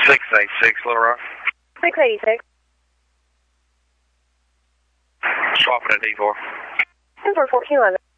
686 Little Rock. 686. Swapping at D4. 10 for 1411.